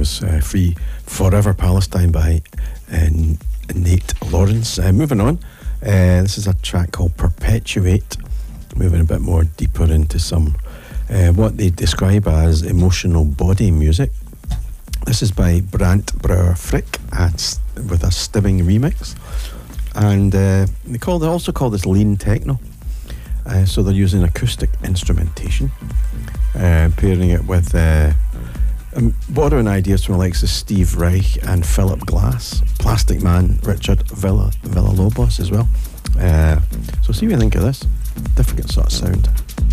was Free Forever Palestine by Nate Lawrence. Moving on, this is a track called Perpetuate, moving a bit more deeper into some what they describe as emotional body music. This is by Brant Brower Frick with a Stimming remix, and they also call this lean techno. So they're using acoustic instrumentation, pairing it with borrowing ideas from the likes of Steve Reich and Philip Glass, Plastic Man, Richard Villalobos as well. So see what you think of this. Different sort of sound.